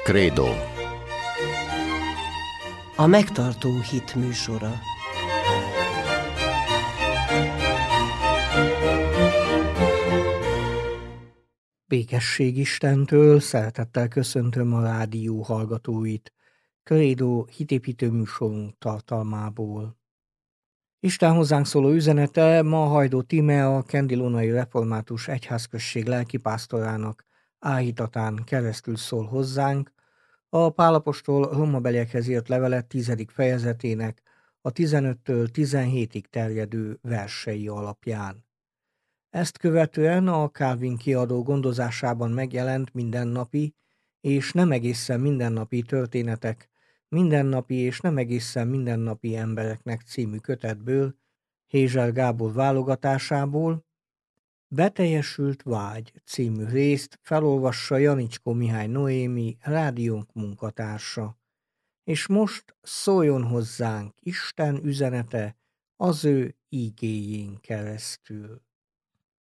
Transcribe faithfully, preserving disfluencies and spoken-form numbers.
Krédó. A megtartó hit műsora. Békesség Istentől, szeretettel köszöntöm a rádió hallgatóit, Krédó hitépítő műsorunk tartalmából. Isten hozzánk szóló üzenete ma Hajdó Tímea, a Kendilonai Református Egyházközség lelkipásztorának áhítatán keresztül szól hozzánk, a Pál apostol Rómabeliekhez írt levele tizedik fejezetének a tizenöttől tizenhétig terjedő versei alapján. Ezt követően a Calvin kiadó gondozásában megjelent mindennapi és nem egészen mindennapi történetek, mindennapi és nem egészen mindennapi embereknek című kötetből, Hézser Gábor válogatásából Beteljesült vágy című részt felolvassa Janicskó Mihály Noémi, rádiónk munkatársa. És most szóljon hozzánk Isten üzenete az ő ígéjén keresztül.